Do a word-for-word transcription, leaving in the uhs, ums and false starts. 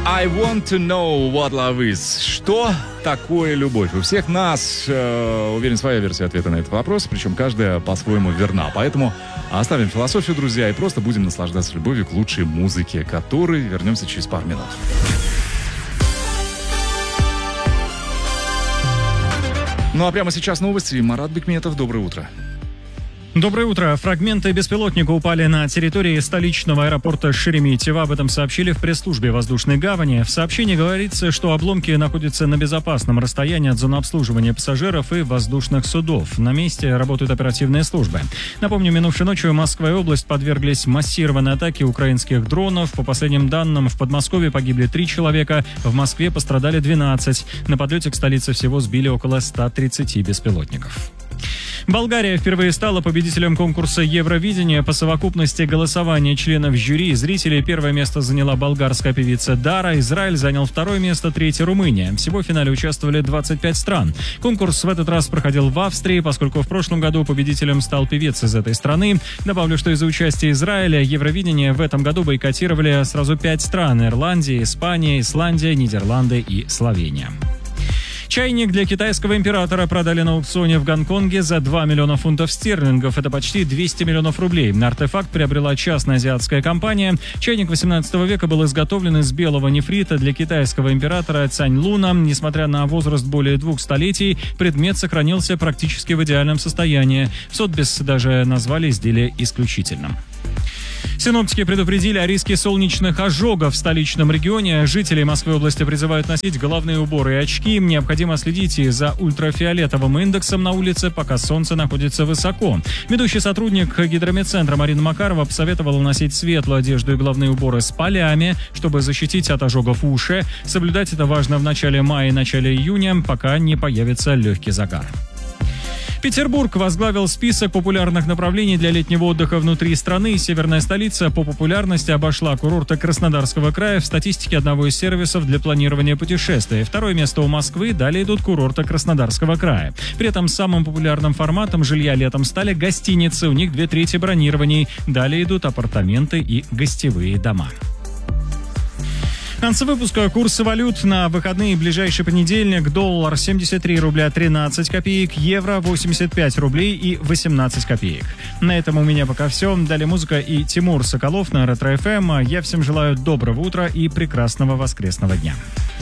I want to know what love is. Что такое любовь? У всех нас, э, уверен, своя версия ответа на этот вопрос, причем каждая по-своему верна. Поэтому оставим философию, друзья, и просто будем наслаждаться любовью к лучшей музыке, к которой вернемся через пару минут. Ну а прямо сейчас новости. Марат Бекметов, доброе утро. Доброе утро. Фрагменты беспилотника упали на территории столичного аэропорта Шереметьево. Об этом сообщили в пресс-службе воздушной гавани. В сообщении говорится, что обломки находятся на безопасном расстоянии от зоны обслуживания пассажиров и воздушных судов. На месте работают оперативные службы. Напомню, минувшей ночью Москва и область подверглись массированной атаке украинских дронов. По последним данным, в Подмосковье погибли три человека, в Москве пострадали двенадцать. На подлете к столице всего сбили около ста тридцати беспилотников. Болгария впервые стала победителем конкурса Евровидения. По совокупности голосования членов жюри и зрителей первое место заняла болгарская певица Дара, Израиль занял второе место, третье Румыния. Всего в финале участвовали двадцать пять стран. Конкурс в этот раз проходил в Австрии, поскольку в прошлом году победителем стал певец из этой страны. Добавлю, что из-за участия Израиля Евровидение в этом году бойкотировали сразу пять стран: Ирландия, Испания, Исландия, Нидерланды и Словения. Чайник для китайского императора продали на аукционе в Гонконге за два миллиона фунтов стерлингов. Это почти двести миллионов рублей. Артефакт приобрела частная азиатская компания. Чайник восемнадцатого века был изготовлен из белого нефрита для китайского императора Цань Луна. Несмотря на возраст более двух столетий, предмет сохранился практически в идеальном состоянии. В Сотбис даже назвали изделие исключительным. Синоптики предупредили о риске солнечных ожогов в столичном регионе. Жители Москвы и области призывают носить головные уборы и очки. Необходимо следить и за ультрафиолетовым индексом на улице, пока солнце находится высоко. Ведущий сотрудник гидрометцентра Марина Макарова посоветовала носить светлую одежду и головные уборы с полями, чтобы защитить от ожогов уши. Соблюдать это важно в начале мая и начале июня, пока не появится легкий загар. Петербург возглавил список популярных направлений для летнего отдыха внутри страны. Северная столица по популярности обошла курорты Краснодарского края в статистике одного из сервисов для планирования путешествий. Второе место у Москвы, далее идут курорты Краснодарского края. При этом самым популярным форматом жилья летом стали гостиницы, у них две трети бронирований. Далее идут апартаменты и гостевые дома. В конце выпуска курсы валют на выходные: ближайший понедельник: доллар семьдесят три рубля тринадцать копеек, евро восемьдесят пять рублей и восемнадцать копеек. На этом у меня пока все. Далее музыка и Тимур Соколов на Ретро-эф эм. Я всем желаю доброго утра и прекрасного воскресного дня.